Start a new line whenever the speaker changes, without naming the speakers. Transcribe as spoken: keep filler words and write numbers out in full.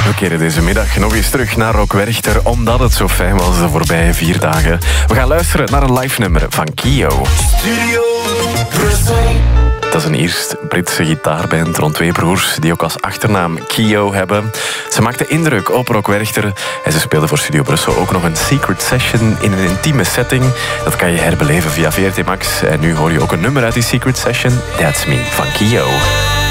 We keren deze middag nog eens terug naar Rock Werchter, omdat het zo fijn was de voorbije vier dagen. We gaan luisteren naar een live nummer van Kio. Studio Brussel. Dat is een Iers-Britse gitaarband rond twee broers die ook als achternaam Kio hebben. Ze maakten indruk op Rock Werchter en ze speelden voor Studio Brussel ook nog een secret session in een intieme setting. Dat kan je herbeleven via V R T Max. En nu hoor je ook een nummer uit die secret session, That's Me, van Kio.